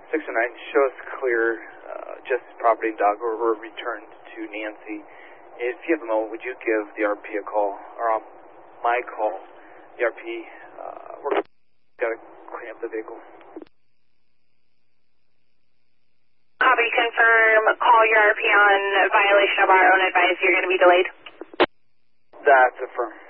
609 shows clear, just property and dog were returned to Nancy. If you have a moment, would you give the RP a call, or my call, the RP, we're got to clean up the vehicle. Copy, confirm, call your RP on violation of our own advice. You're going to be delayed. That's affirmed.